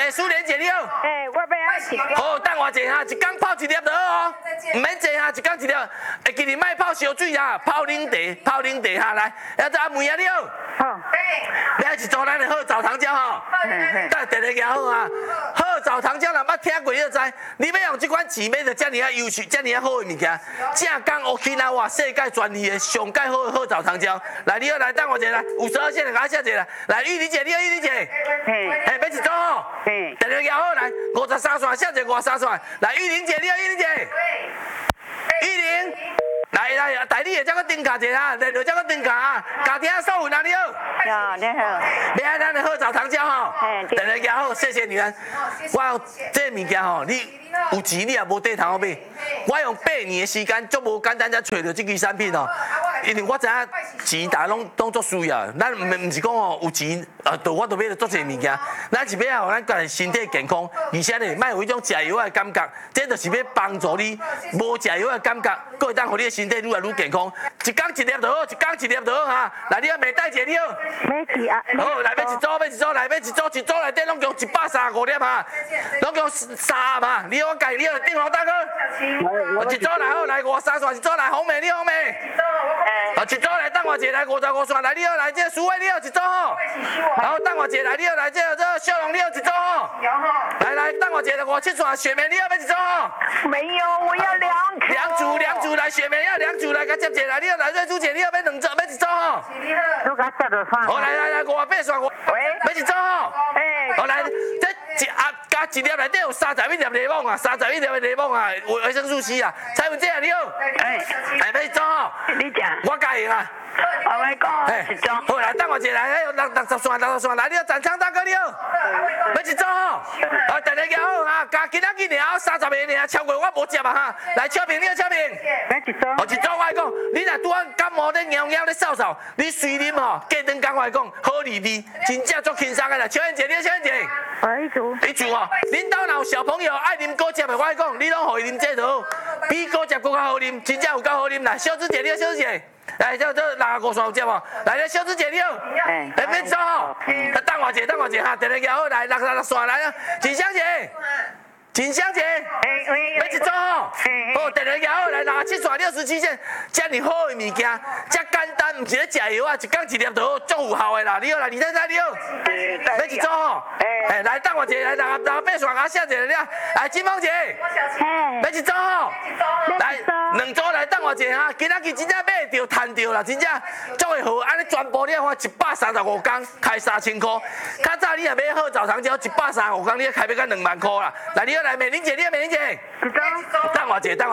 苏莲姐你好。 我要爱吃。 好，等我一下哈，一天泡一粒就好哦。唔免坐哈，一天一粒。会记得卖泡烧水哈，泡冷茶哈来。阿妹啊你好。 好。 你爱一组咱的好枣糖胶吼。等电话拿好啊。好枣糖胶若捌听过你就知，你要用这款钱买到遮尔啊优秀、遮尔啊好的物件，正港 Okinawa 世界专利的上介好的好枣糖胶。来，你好来等我一下来，52线的甲我写一下来。来，玉玲姐你好，玉玲姐。要一组吼。电话拿好来，53线写一个53线。来，玉玲姐你好，玉玲姐。玉玲。来，台里的这个灯卡一下，来就这个灯卡啊，家庭收银啊你好。 你好。 你爱咱的好枣糖胶吼，电话拿好，谢谢你们。我这物件吼，你有钱你也无地通好买。我用8年的时间，足无简单才找到这支产品哦。因为我知影钱大家拢足需要，咱唔是讲哦有钱我都买到足侪物件，咱是要让咱家己身体健康，而且呢，莫有迄种食药的感觉，这就是要帮助你无食药的感觉，佫会当互你的身体愈来愈健康。一天一粒就好，一天一粒就好哈。来，你要美代姐你好。 要吃啊。 好，来要一组，来要一组内底拢共135粒哈，拢共3嘛。你好，我介你好，定好大哥。一组来好，来53线，一组来红梅你好梅。一组来等我一下来55线，来你好，来这苏伟你好一组吼。然后等我一下来你好，来这小龙你好一组吼。来等我一下来57线，雪梅你好要一组吼。 没有，我要2颗。 两组来，雪梅要2组来，甲接一来，你好来瑞珠姐你好要2组，要一组吼。 都甲接落饭。 好来58线要一组吼。好来这加一粒内底有31粒柠檬啊，31粒的柠檬啊，维生素 C 啊。蔡文姐你好。要一组吼。 你讲。 我介意啊。 我来讲一组。 好来，等我一下来，60线，来你好，展昌大哥你好。要一组吼。好，电话拿好哈，加今仔日尔30个尔，超过我无接啊哈。来，秋平你好，秋平。 要一组。 一组我来讲，你若拄啊感冒咧、痒痒咧、扫扫，你随啉吼，过顿工我来讲，好利利，真正足轻松个啦。秋燕姐，你好，秋燕姐。 一组。 一组哦，恁兜若有小朋友爱啉果汁的，我来讲，你拢互伊啉这就好，比果汁更较好啉，真正有够好啉啦。小芝姐，你好，小芝姐。来，这65线有接无？来，小芝姐你好。要一组吼。等我一下哈，电话拿好来，66线来啊，锦香姐。锦香姐，要一组吼，好，电话拿好来，67线67线，遮尔好的物件，遮简单，唔是咧食药啊，一天一粒就好，足有效的啦。你好啦，李太太你好，要一组吼，来等我一下，来68线我写一下了，来金凤姐，要一组吼，来2组来等我一下哈，今仔日真正买着赚着啦，真正足会好，安尼全部你花135天，开3000块，较早你若买好枣糖胶135天，你开要到2万块啦，来你好。来，美玲姐，你好，美玲姐。等我一下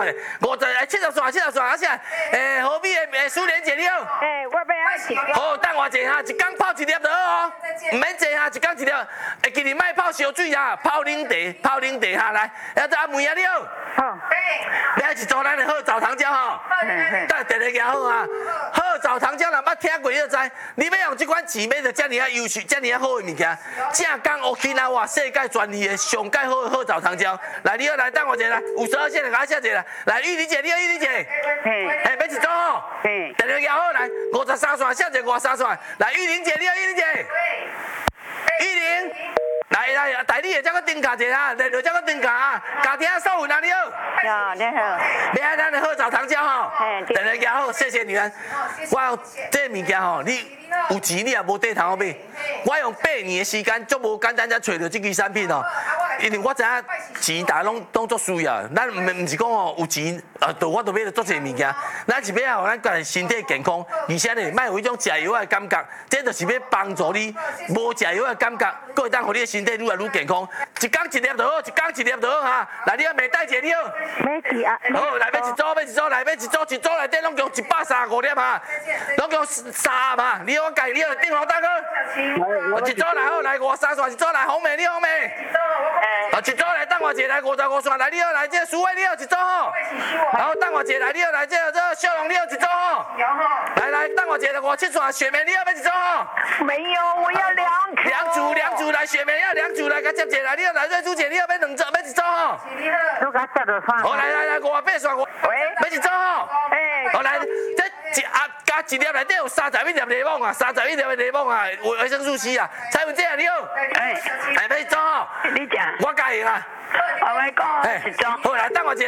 ，70线，而且，何必的苏莲姐你好。 我要爱吃。 好，等我一下哈，一天泡一粒就好哦。唔免坐哈，一天一粒。会记得卖泡烧水哈，泡冷茶哈来。阿妹啊你好。好。你爱一组咱的好枣糖胶吼。等电话拿好啊。好枣糖胶若捌听过你就知，你要用这款钱买到遮尔啊优秀、遮尔啊好的物件，正港 Okinawa 世界专利的上介好的好枣糖胶。来，你好来等我一下来，52线的甲我写一下来。来，玉玲姐，你好，玉玲姐。要一组吼。电话拿好来，53线写一个53线。来，玉玲姐，你好，玉玲姐。玉玲。来，台里的这个灯卡一下，来就这个灯卡啊，家庭收银啊你好。 你好。 你爱咱的好枣糖胶吼。电话拿好，谢谢你们。我这物件吼，你有钱你也无地通好买。我用8年的时间，足无简单才找到这支产品哦。因为我知影钱大家拢足需要，咱唔是讲哦有钱我都买到足侪物件，咱是要让咱家己身体健康，而且呢，莫有迄种食药的感觉，这就是要帮助你无食药的感觉，佫会当互你的身体愈来愈健康。一天一粒就好，一天一粒就好哈。来，你好，美代姐你好。 要吃啊。 好，来要一组，来要一组内底拢共135粒哈，拢共3嘛。你好，我介你好，定好大哥。一组来好，来53线，一组来红梅你好，红梅。一组来等我一下来55线，来你好，来这苏伟你好一组吼。然后等我一下来，你好来这小龙你好一组吼。来等我一下来57线，雪梅你好要一组吼。 没有，我要2颗。 2组来，雪梅要2组来，甲接一来，你好来瑞珠姐你好要2组，要一组吼。 都甲接落饭。 好来58线要一组吼。好来这加一粒内底有31粒柠檬啊，31粒的柠檬啊，维生素 C 啊。蔡文姐你好， 哎， 要装哦， 你讲， 我教用啊。 我来讲一种。 好来，等我一下。